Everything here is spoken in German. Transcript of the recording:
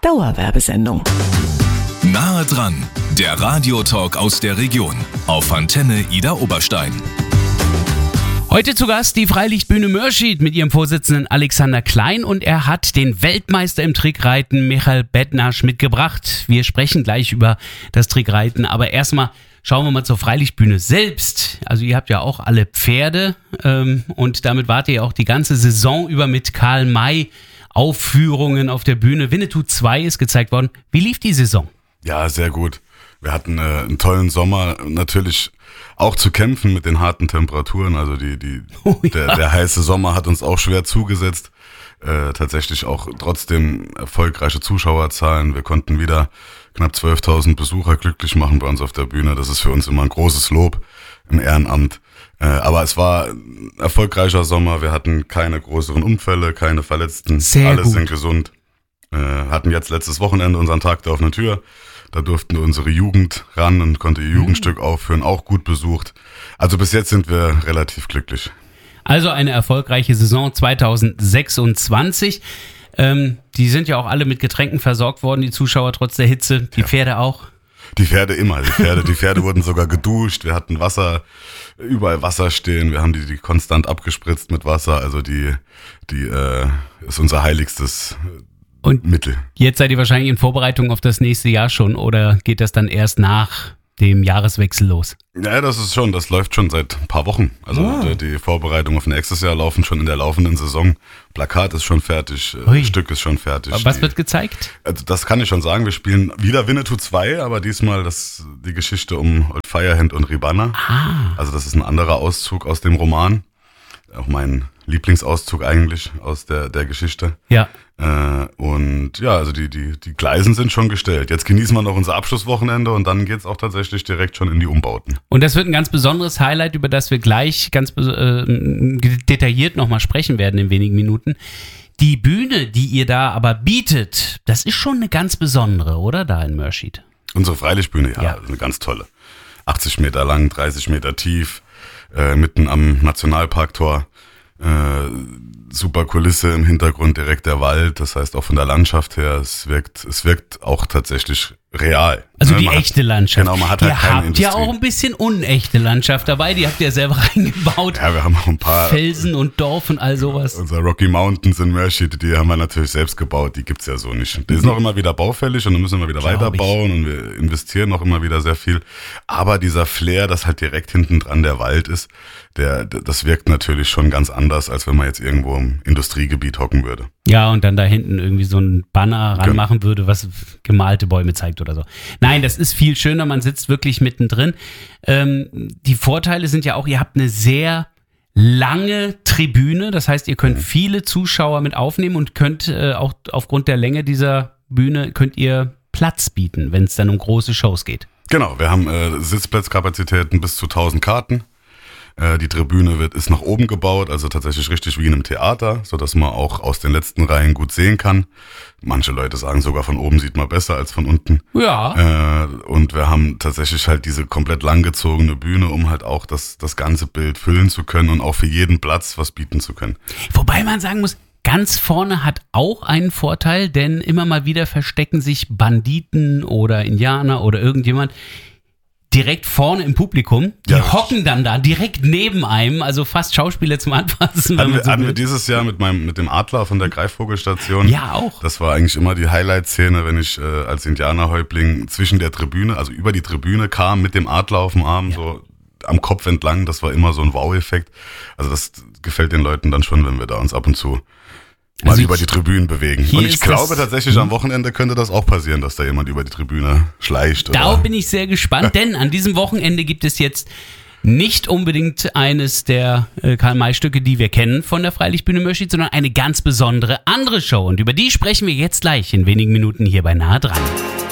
Dauerwerbesendung. Nahe dran, der Radiotalk aus der Region auf Antenne Ida Oberstein. Heute zu Gast die Freilichtbühne Mörschid mit ihrem Vorsitzenden Alexander Klein und er hat den Weltmeister im Trickreiten Michael Bednarz mitgebracht. Wir sprechen gleich über das Trickreiten, aber erstmal schauen wir mal zur Freilichtbühne selbst. Also ihr habt ja auch alle Pferde und damit wart ihr auch die ganze Saison über mit Karl May Aufführungen auf der Bühne. Winnetou 2 ist gezeigt worden. Wie lief die Saison? Ja, sehr gut. Wir hatten einen tollen Sommer, natürlich auch zu kämpfen mit den harten Temperaturen. Also der heiße Sommer hat uns auch schwer zugesetzt. Tatsächlich auch trotzdem erfolgreiche Zuschauerzahlen. Wir konnten wieder knapp 12.000 Besucher glücklich machen bei uns auf der Bühne. Das ist für uns immer ein großes Lob im Ehrenamt. Aber es war ein erfolgreicher Sommer. Wir hatten keine größeren Unfälle, keine Verletzten. Sehr Alles gut. sind gesund. Hatten jetzt letztes Wochenende unseren Tag der offenen Tür. Da durften unsere Jugend ran und konnte ihr Jugendstück aufführen, auch gut besucht. Also bis jetzt sind wir relativ glücklich. Also eine erfolgreiche Saison 2026. Die sind ja auch alle mit Getränken versorgt worden, die Zuschauer trotz der Hitze, die Pferde auch. Die Pferde immer. Die Pferde wurden sogar geduscht. Wir hatten Wasser, überall Wasser stehen. Wir haben die konstant abgespritzt mit Wasser. Also die ist unser heiligstes Mittel. Jetzt seid ihr wahrscheinlich in Vorbereitung auf das nächste Jahr schon oder geht das dann erst nach dem Jahreswechsel los? Ja, das läuft schon seit ein paar Wochen. Also die Vorbereitungen auf nächstes Jahr laufen schon in der laufenden Saison. Plakat ist schon fertig, Stück ist schon fertig. Was wird gezeigt? Also das kann ich schon sagen, wir spielen wieder Winnetou 2, aber diesmal die Geschichte um Old Firehand und Ribanna. Also das ist ein anderer Auszug aus dem Roman. Auch mein Lieblingsauszug eigentlich aus der Geschichte. Ja. Und ja, also die Gleisen sind schon gestellt. Jetzt genießen wir noch unser Abschlusswochenende und dann geht's auch tatsächlich direkt schon in die Umbauten. Und das wird ein ganz besonderes Highlight, über das wir gleich ganz detailliert nochmal sprechen werden in wenigen Minuten. Die Bühne, die ihr da aber bietet, das ist schon eine ganz besondere, oder? Da in Mörschid. Unsere Freilichtbühne, ja, eine ganz tolle. 80 Meter lang, 30 Meter tief, mitten am Nationalparktor. Super Kulisse im Hintergrund, direkt der Wald, das heißt auch von der Landschaft her, es wirkt auch tatsächlich real. Also die echte Landschaft. Genau, man hat halt keine Industrie. Ihr habt ja auch ein bisschen unechte Landschaft dabei, die habt ihr selber reingebaut. Ja, wir haben auch ein paar Felsen und Dorf und all sowas. Unser Rocky Mountains in Mörschid, die haben wir natürlich selbst gebaut, die gibt's ja so nicht. Die sind auch immer wieder baufällig und dann müssen wir wieder weiterbauen und wir investieren auch immer wieder sehr viel. Aber dieser Flair, dass halt direkt hinten dran der Wald ist, das wirkt natürlich schon ganz anders, als wenn man jetzt irgendwo im Industriegebiet hocken würde. Ja, und dann da hinten irgendwie so ein Banner ranmachen würde, was gemalte Bäume zeigt oder so. Nein, das ist viel schöner, man sitzt wirklich mittendrin. Die Vorteile sind ja auch, ihr habt eine sehr lange Tribüne, das heißt, ihr könnt viele Zuschauer mit aufnehmen und könnt auch aufgrund der Länge dieser Bühne, könnt ihr Platz bieten, wenn es dann um große Shows geht. Genau, wir haben Sitzplatzkapazitäten bis zu 1000 Karten. Die Tribüne ist nach oben gebaut, also tatsächlich richtig wie in einem Theater, sodass man auch aus den letzten Reihen gut sehen kann. Manche Leute sagen sogar, von oben sieht man besser als von unten. Ja. Und wir haben tatsächlich halt diese komplett langgezogene Bühne, um halt auch das ganze Bild füllen zu können und auch für jeden Platz was bieten zu können. Wobei man sagen muss, ganz vorne hat auch einen Vorteil, denn immer mal wieder verstecken sich Banditen oder Indianer oder irgendjemand direkt vorne im Publikum. Die hocken dann da direkt neben einem, also fast Schauspieler zum Anfassen. Hatten wir dieses Jahr mit dem Adler von der Greifvogelstation. Ja, auch. Das war eigentlich immer die Highlight-Szene, wenn ich als Indianerhäuptling zwischen der Tribüne, also über die Tribüne kam mit dem Adler auf dem Arm, so am Kopf entlang. Das war immer so ein Wow-Effekt. Also das gefällt den Leuten dann schon, wenn wir da uns ab und zu mal über die Tribünen bewegen. Und ich glaube tatsächlich, am Wochenende könnte das auch passieren, dass da jemand über die Tribüne schleicht. Da bin ich sehr gespannt, denn an diesem Wochenende gibt es jetzt nicht unbedingt eines der Karl-May-Stücke, die wir kennen von der Freilichtbühne Mörschid, sondern eine ganz besondere andere Show. Und über die sprechen wir jetzt gleich in wenigen Minuten hier bei Nahe dran.